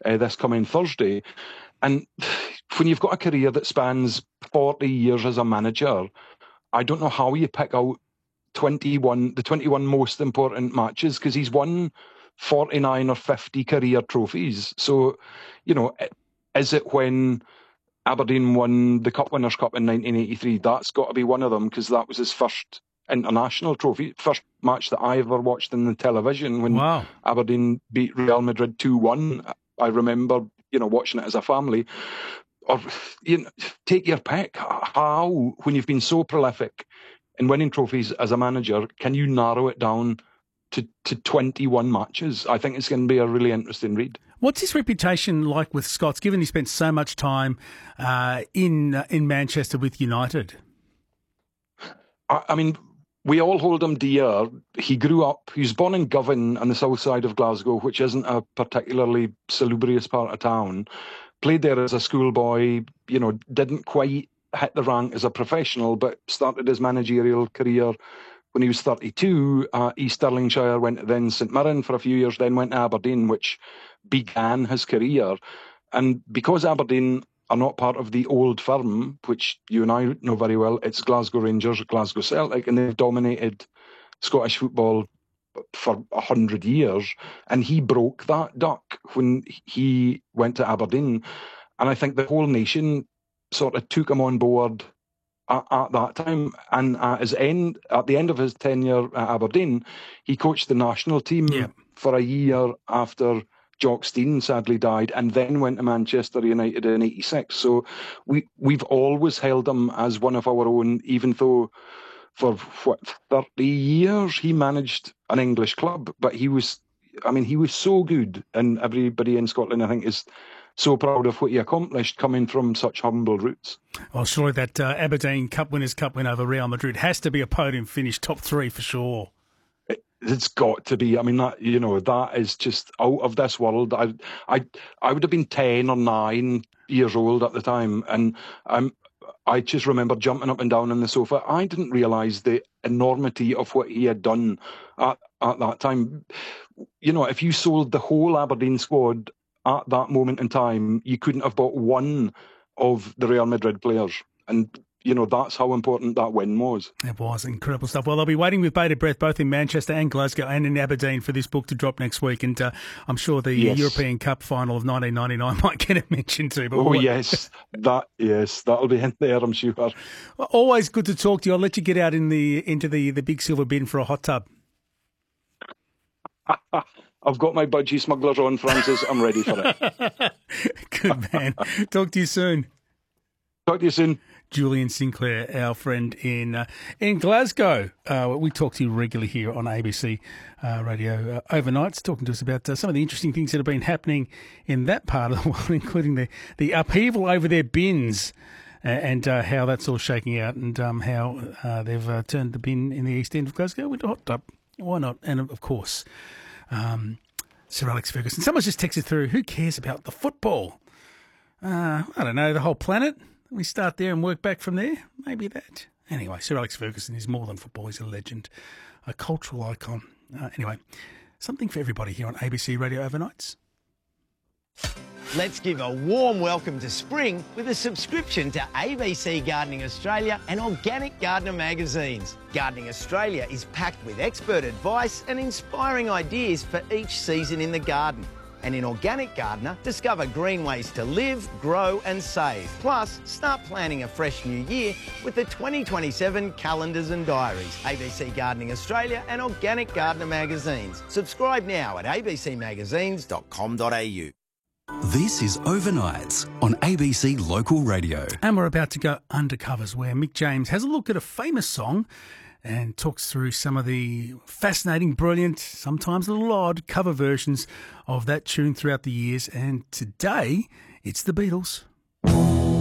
this coming Thursday. And when you've got a career that spans 40 years as a manager, I don't know how you pick out the 21 most important matches, because he's won 49 or 50 career trophies. So, is it when Aberdeen won the Cup Winners' Cup in 1983? That's got to be one of them, because that was his first international trophy, first match that I ever watched on the television when Aberdeen beat Real Madrid 2-1. I remember, watching it as a family. Or, take your pick. How, when you've been so prolific in winning trophies as a manager, can you narrow it down to 21 matches? I think it's going to be a really interesting read. What's his reputation like with Scots, given he spent so much time in Manchester with United? I mean, we all hold him dear. He was born in Govan on the south side of Glasgow, which isn't a particularly salubrious part of town. Played there as a schoolboy, didn't quite hit the rank as a professional, but started his managerial career when he was 32. East Stirlingshire, went to then St Mirren for a few years, then went to Aberdeen, which began his career. And because Aberdeen are not part of the old firm, which you and I know very well, it's Glasgow Rangers, Glasgow Celtic, and they've dominated Scottish football for 100 years. And he broke that duck when he went to Aberdeen. And I think the whole nation sort of took him on board at that time. And at the end of his tenure at Aberdeen, he coached the national team for a year after Jock Stein sadly died, and then went to Manchester United in '86. So we've always held him as one of our own, even though for 30 years he managed an English club. But he was so good, and everybody in Scotland, I think, is so proud of what he accomplished coming from such humble roots. Well, surely that Aberdeen Cup Winners' Cup win over Real Madrid has to be a podium finish, top three for sure. It's got to be. I mean, that is just out of this world. I would have been 10 or 9 years old at the time, and I just remember jumping up and down on the sofa. I didn't realise the enormity of what he had done at that time. If you sold the whole Aberdeen squad at that moment in time, you couldn't have bought one of the Real Madrid players. And that's how important that win was. It was incredible stuff. Well, they'll be waiting with bated breath both in Manchester and Glasgow and in Aberdeen for this book to drop next week. And I'm sure the European Cup final of 1999 might get a mention too. But that'll be in there, I'm sure. Well, always good to talk to you. I'll let you get out into the big silver bin for a hot tub. I've got my budgie smugglers on, Francis. I'm ready for it. Good man. Talk to you soon. Talk to you soon. Julian Sinclair, our friend in Glasgow. We talk to you regularly here on ABC Radio overnights, talking to us about some of the interesting things that have been happening in that part of the world, including the upheaval over their bins and how that's all shaking out, and how they've turned the bin in the east end of Glasgow into a hot tub. Why not? And, of course, Sir Alex Ferguson. Someone's just texted through, who cares about the football? I don't know, the whole planet? We start there and work back from there? Maybe that. Anyway, Sir Alex Ferguson is more than football. He's a legend, a cultural icon. Anyway, something for everybody here on ABC Radio Overnights. Let's give a warm welcome to spring with a subscription to ABC Gardening Australia and Organic Gardener magazines. Gardening Australia is packed with expert advice and inspiring ideas for each season in the garden. And in Organic Gardener, discover green ways to live, grow and save. Plus, start planning a fresh new year with the 2027 calendars and diaries. ABC Gardening Australia and Organic Gardener magazines. Subscribe now at abcmagazines.com.au. This is Overnights on ABC Local Radio. And we're about to go undercovers, where Mick James has a look at a famous song and talks through some of the fascinating, brilliant, sometimes a little odd cover versions of that tune throughout the years. And today, it's the Beatles.